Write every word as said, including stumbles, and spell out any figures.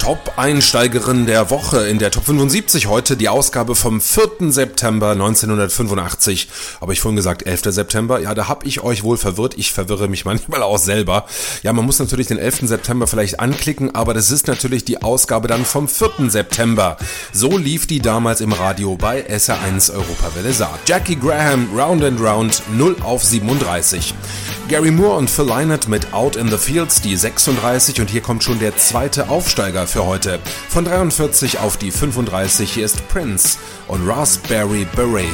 Top-Einsteigerin der Woche in der Top fünfundsiebzig. Heute die Ausgabe vom vierten September neunzehnhundertfünfundachtzig. Aber ich vorhin gesagt, elfter September. Ja, da hab ich euch wohl verwirrt. Ich verwirre mich manchmal auch selber. Ja, man muss natürlich den elften September vielleicht anklicken, aber das ist natürlich die Ausgabe dann vom vierten September. So lief die damals im Radio bei S R eins Europawelle Saar. Jackie Graham, Round and Round, null auf siebenunddreißig. Gary Moore und Phil Lynott mit Out in the Fields, die sechsunddreißig, und hier kommt schon der zweite Aufsteiger für heute. Von dreiundvierzig auf die fünfunddreißig, hier ist Prince und Raspberry Beret.